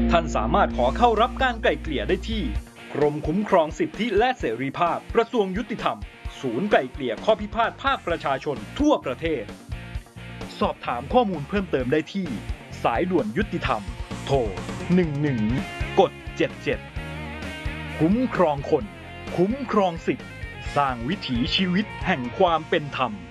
ท่านสามารถขอเข้ารับการไกล่เกลี่ยได้ที่กรมคุ้มครองสิทธิและเสรีภาพกระทรวงยุติธรรมศูนย์ไกล่เกลี่ยข้อพิพาทภาคประชาชนทั่วประเทศสอบถามข้อมูลเพิ่มเติมได้ที่สายด่วนยุติธรรมโทร11กด77คุ้มครองคนคุ้มครองสิทธิสร้างวิถีชีวิตแห่งความเป็นธรรม